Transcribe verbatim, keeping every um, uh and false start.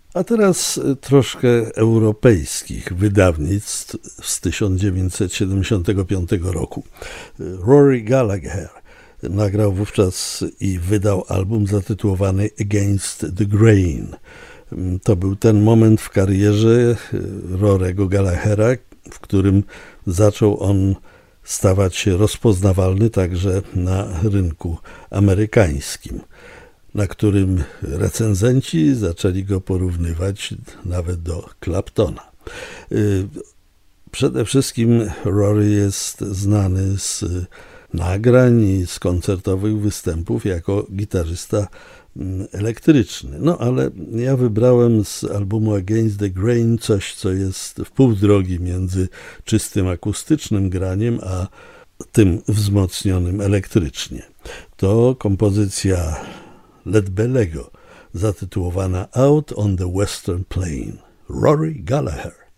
A teraz troszkę europejskich wydawnictw z tysiąc dziewięćset siedemdziesiątego piątego roku. Rory Gallagher nagrał wówczas i wydał album zatytułowany Against the Grain. To był ten moment w karierze Rorego Gallaghera, w którym zaczął on stawać się rozpoznawalny także na rynku amerykańskim, na którym recenzenci zaczęli go porównywać nawet do Claptona. Przede wszystkim Rory jest znany z nagrań i z koncertowych występów jako gitarzysta elektryczny. No ale ja wybrałem z albumu Against the Grain coś, co jest w pół drogi między czystym akustycznym graniem, a tym wzmocnionym elektrycznie. To kompozycja Led Belego zatytułowana Out on the Western Plain. Rory Gallagher.